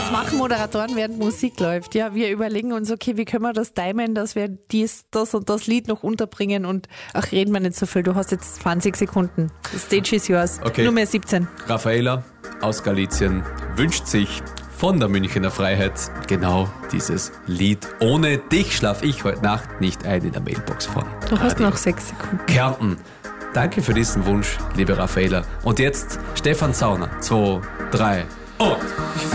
Was machen Moderatoren, während Musik läuft? Ja, wir überlegen uns, okay, wie können wir das timen, dass wir das und das Lied noch unterbringen und ach, reden wir nicht so viel. Du hast jetzt 20 Sekunden. The stage is yours. Okay. Nur mehr 17. Raffaella aus Galizien wünscht sich von der Münchner Freiheit genau dieses Lied. Ohne dich schlaf ich heute Nacht nicht ein in der Mailbox von Du hast Radio noch 6 Sekunden. Kärnten. Danke für diesen Wunsch, liebe Raffaella. Und jetzt Stefan Sauner. 2, 3 und...